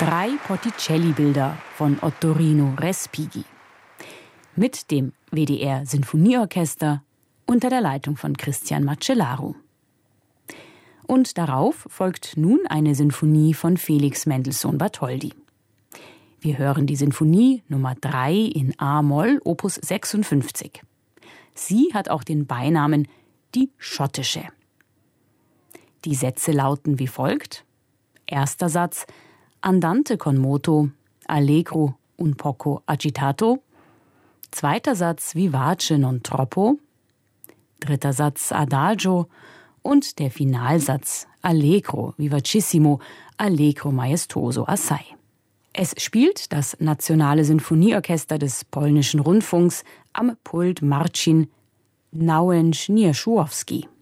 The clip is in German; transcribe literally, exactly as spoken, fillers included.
Drei Botticelli-Bilder von Ottorino Respighi. Mit dem W D R Sinfonieorchester unter der Leitung von Christian Macellaro. Und darauf folgt nun eine Sinfonie von Felix Mendelssohn Bartholdy. Wir hören die Sinfonie Nummer drei in A-Moll, Opus sechsundfünfzig. Sie hat auch den Beinamen die schottische. Die Sätze lauten wie folgt. Erster Satz: Andante con moto, allegro un poco agitato. Zweiter Satz: Vivace non troppo. Dritter Satz: Adagio. Und der Finalsatz: Allegro vivacissimo, allegro maestoso assai. Es spielt das Nationale Sinfonieorchester des Polnischen Rundfunks am Pult Marcin Nauensch-Nierzchowski.